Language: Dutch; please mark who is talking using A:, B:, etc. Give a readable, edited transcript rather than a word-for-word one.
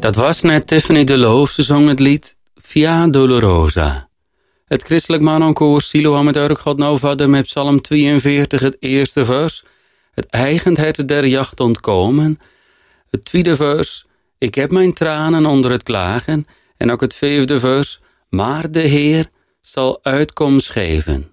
A: Dat was net Tiffany de Loof, ze zong het lied Via Dolorosa. Het christelijk manonkoor Siloam met Urk God nou vader met Psalm 42 het eerste vers. Het eigent het der jacht ontkomen. Het tweede vers, ik heb mijn tranen onder het klagen. En ook het vijfde vers, maar de Heer zal uitkomst geven.